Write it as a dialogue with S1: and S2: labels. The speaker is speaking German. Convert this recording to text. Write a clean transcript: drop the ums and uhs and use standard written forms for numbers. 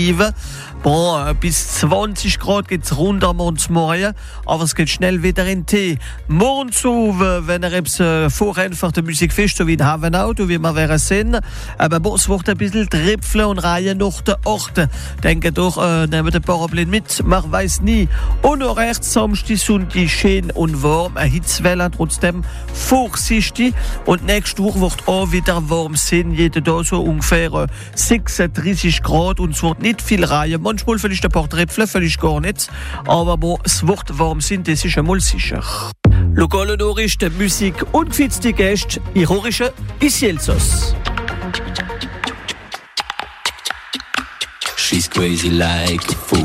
S1: bleiben. Bon, bis 20 Grad geht es runter morgens morgen, aber es geht schnell wieder in den Tee. Morgens wenn ihr vorhin für die Musik fest, so wie in Havenau, wie wir wären sind, aber es wird ein bisschen Tripfeln und Reihen nach den Orten. Denke doch, nehmen den Parapluie mit, man weiß nie. Und noch rechts Samstag, Sonntag, schön und warm, eine Hitzwelle trotzdem vorsichtig. Und nächste Woche wird auch wieder warm sein, jeden Tag so ungefähr 36 Grad und es wird nicht viel Reihen. Manchmal vielleicht ein paar Tröpfchen, vielleicht gar nicht. Aber es wird warm sein, das ist einmal sicher. Lokale Nachrichten, Musik und gefitzte Gäste, ironische bis Elsass.
S2: She's crazy like a fool.